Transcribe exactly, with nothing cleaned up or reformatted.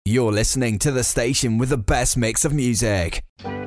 You're listening to the station with the best mix of music.